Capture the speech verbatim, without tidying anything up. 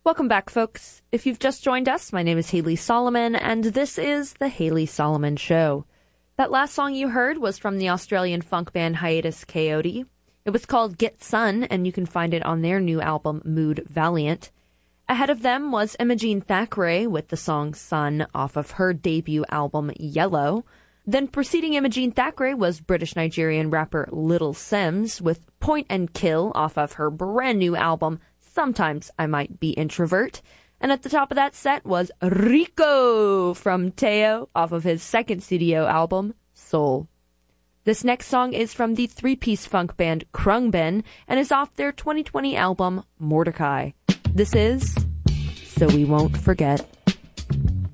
Welcome back, folks. If you've just joined us, my name is Haley Solomon, and this is The Haley Solomon Show. That last song you heard was from the Australian funk band Hiatus Kaiyote. It was called Get Sun, and you can find it on their new album, Mood Valiant. Ahead of them was Imogene Thackeray with the song Sun off of her debut album, Yellow. Then preceding Imogene Thackeray was British-Nigerian rapper Little Simz with Point and Kill off of her brand new album, Sometimes I Might Be Introvert. And at the top of that set was Rico from Teo off of his second studio album, Soul. This next song is from the three-piece funk band Khruangbin and is off their twenty twenty album, Mordecai. This is So We Won't Forget.